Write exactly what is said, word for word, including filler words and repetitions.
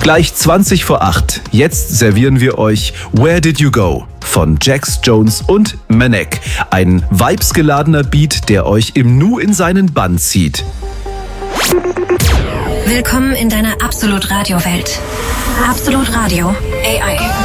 Gleich zwanzig vor acht. Jetzt servieren wir euch Where Did You Go von Jax Jones und Manek. Ein vibesgeladener Beat, der euch im Nu in seinen Bann zieht. Willkommen in deiner Absolut Radio Welt. Absolut Radio A I.